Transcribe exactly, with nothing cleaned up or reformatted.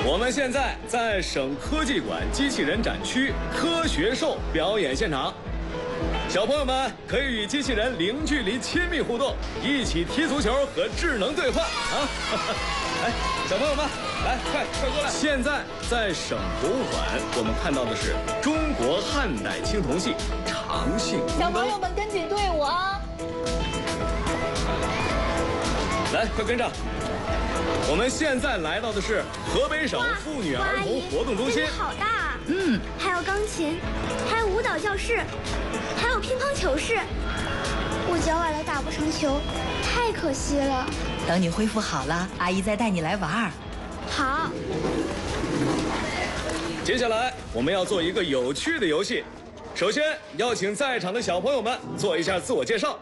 我们现在在省科技馆机器人展区科学兽表演现场，小朋友们可以与机器人零距离亲密互动，一起踢足球和智能对话啊！来，小朋友们，来，快快过来！现在在省博物馆，我们看到的是中国汉代青铜器长信宫灯。 小朋友们跟紧队伍啊！ 来，快跟上！我们现在来到的是河北省妇女儿童活动中心， 好大，嗯，还有钢琴，还有舞蹈教室，还有乒乓球室。我脚崴了，打不成球，太可惜了。 等你恢复好了，阿姨再带你来玩。 好。 接下来我们要做一个有趣的游戏，首先要请在场的小朋友们做一下自我介绍。